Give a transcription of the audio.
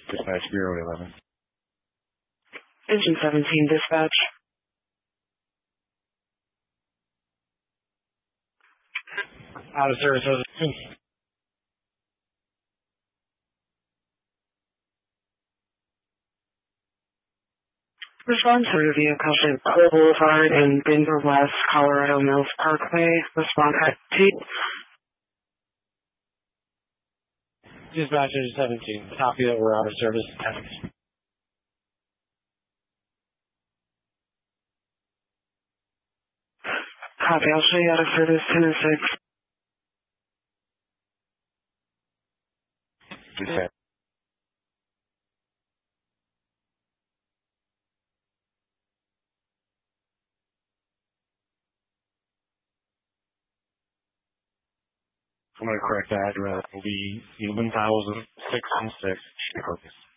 Dispatch Bureau 11. Engine 17, dispatch. Out of service. Respond to the vehicle at Cole Boulevard in Denver West, Colorado Mills Parkway. Respond at T. Dispatch Engine 17. Copy that we're out of service. Copy, I'll show you out of service 10 and 6. Dispatch. I'm going to correct the address. It will be 1006 and 6.